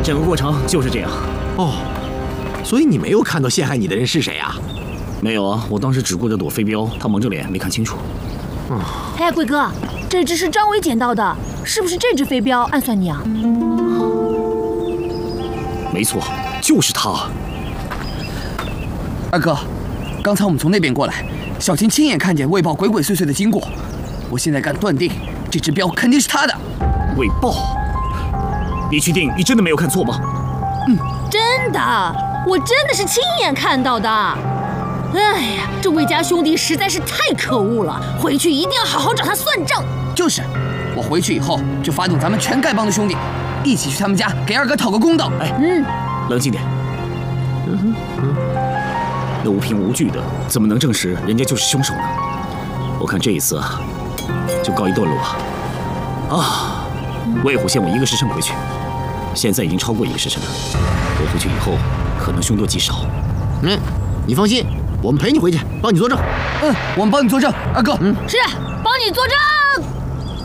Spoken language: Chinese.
整个过程就是这样。 哦，所以你没有看到陷害你的人是谁啊？ 没有啊，我当时只顾着躲飞镖，他蒙着脸没看清楚。 哎，贵哥，这只是张伟捡到的，是不是这只飞镖暗算你啊？ 没错，就是他。 二哥，刚才我们从那边过来，小琴亲眼看见魏豹鬼鬼祟祟的经过，我现在敢断定，这只镖肯定是他的。 魏豹，你确定你真的没有看错吗？ 真的，我真的是亲眼看到的。哎呀，这魏家兄弟实在是太可恶了，回去一定要好好找他算账。 就是，我回去以后就发动咱们全丐帮的兄弟，一起去他们家给二哥讨个公道。 哎，冷静点。那无凭无据的，怎么能证实人家就是凶手呢？我看这一次啊，就告一段落吧。啊，魏虎限我1个时辰回去，现在已经超过1个时辰了。我回去以后，可能凶多吉少。 你放心，我们陪你回去，帮你作证。 我们帮你作证，二哥。 是，帮你作证。